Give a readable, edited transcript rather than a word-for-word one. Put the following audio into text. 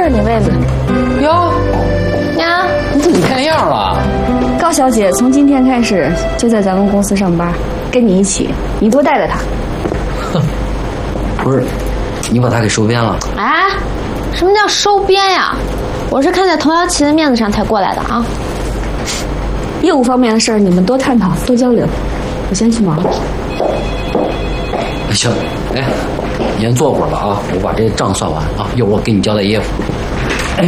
是你位子。 哟呀， 你怎么变样了？ 高小姐从今天开始就在咱们公司上班，跟你一起，你多带带她。 哼，不是，你把她给收编了？ 哎，什么叫收编呀？我是看在童瑶琪的面子上才过来的啊。 业务方面的事儿你们多探讨，多交流。我先去忙了。 行，哎，你先坐会儿吧啊，我把这账算完啊，一会儿我给你交代业务。